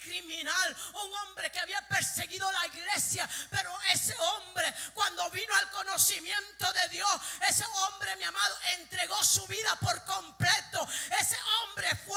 criminal, un hombre que había perseguido la iglesia, pero ese hombre, cuando vino al conocimiento de Dios, ese hombre, mi amado, entregó su vida por completo. Ese hombre fue